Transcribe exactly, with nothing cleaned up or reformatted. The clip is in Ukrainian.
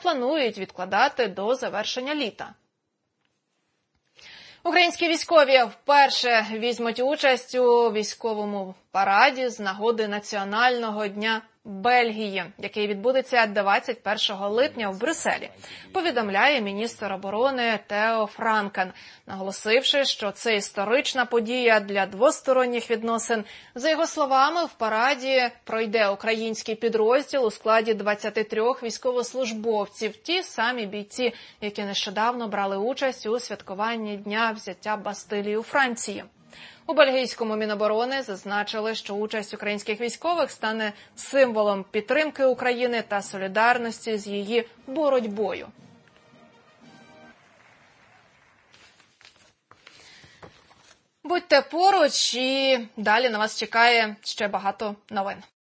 планують відкладати до завершення літа. Українські військові вперше візьмуть участь у військовому параді з нагоди Національного дня Бельгії, який відбудеться двадцять першого липня в Брюсселі, повідомляє міністр оборони Тео Франкен, наголосивши, що це історична подія для двосторонніх відносин. За його словами, в параді пройде український підрозділ у складі двадцяти трьох військовослужбовців, ті самі бійці, які нещодавно брали участь у святкуванні Дня взяття Бастилії у Франції. У бельгійському Міноборони зазначили, що участь українських військових стане символом підтримки України та солідарності з її боротьбою. Будьте поруч, і далі на вас чекає ще багато новин.